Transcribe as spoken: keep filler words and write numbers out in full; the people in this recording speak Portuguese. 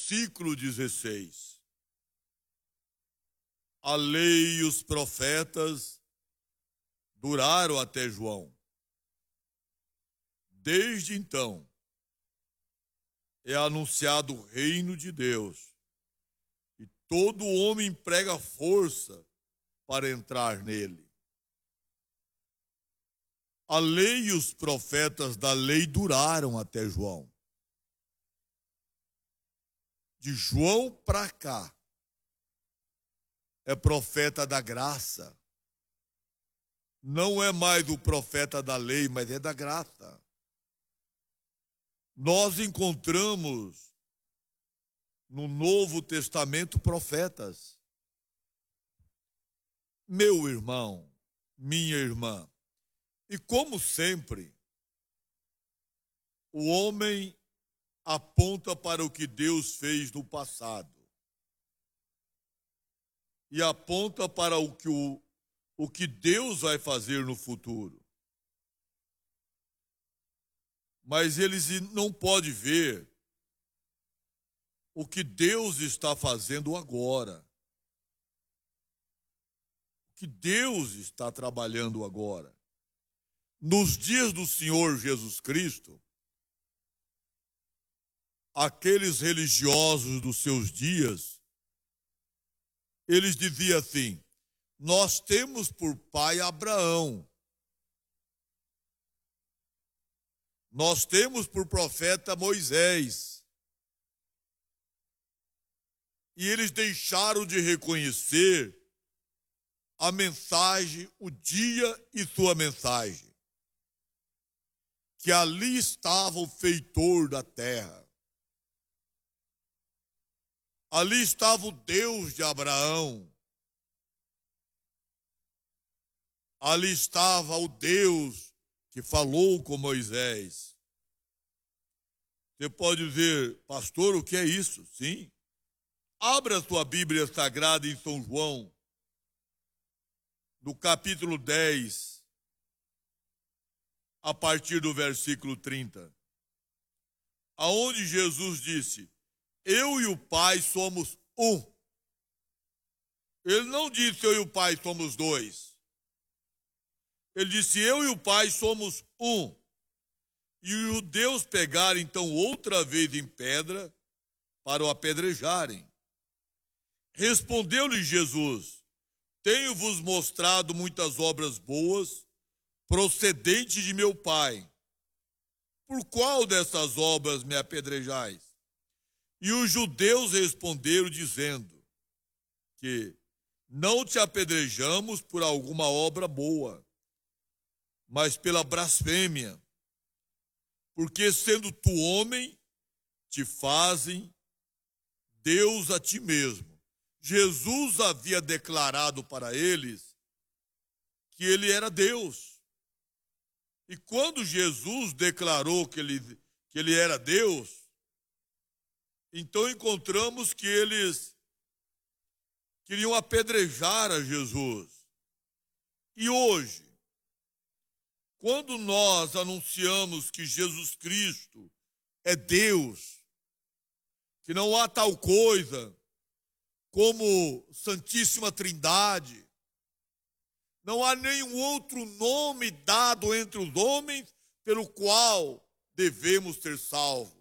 versículo dezesseis. A lei e os profetas duraram até João. Desde então, é anunciado o reino de Deus, e todo homem emprega força para entrar nele. A lei e os profetas da lei duraram até João. De João para cá, é profeta da graça. Não é mais o profeta da lei, mas é da graça. Nós encontramos no Novo Testamento profetas. Meu irmão, minha irmã, e como sempre, o homem aponta para o que Deus fez no passado e aponta para o que, o, o que Deus vai fazer no futuro. Mas eles não podem ver o que Deus está fazendo agora. O que Deus está trabalhando agora. Nos dias do Senhor Jesus Cristo, aqueles religiosos dos seus dias, eles diziam assim: nós temos por pai Abraão, nós temos por profeta Moisés, e eles deixaram de reconhecer a mensagem, o dia e sua mensagem, que ali estava o feitor da terra. Ali estava o Deus de Abraão. Ali estava o Deus que falou com Moisés. Você pode dizer, pastor, o que é isso? Sim. Abra a sua Bíblia Sagrada em São João, no capítulo dez, a partir do versículo trinta, aonde Jesus disse: eu e o Pai somos um. Ele não disse eu e o Pai somos dois. Ele disse eu e o Pai somos um. E os judeus pegaram então outra vez em pedra para o apedrejarem. Respondeu-lhe Jesus: tenho-vos mostrado muitas obras boas, procedentes de meu Pai. Por qual dessas obras me apedrejais? E os judeus responderam dizendo que não te apedrejamos por alguma obra boa, mas pela blasfêmia, porque sendo tu homem, te fazem Deus a ti mesmo. Jesus havia declarado para eles que ele era Deus. E quando Jesus declarou que ele, que ele era Deus, então encontramos que eles queriam apedrejar a Jesus. E hoje, quando nós anunciamos que Jesus Cristo é Deus, que não há tal coisa como Santíssima Trindade, não há nenhum outro nome dado entre os homens pelo qual devemos ser salvos.